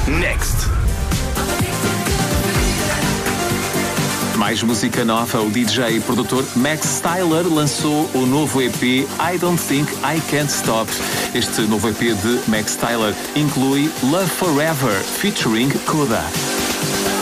Next. Mais música nova, o DJ e produtor Max Styler lançou o novo EP I Don't Think I Can't Stop. Este novo EP de Max Styler inclui Love Forever, featuring Koda.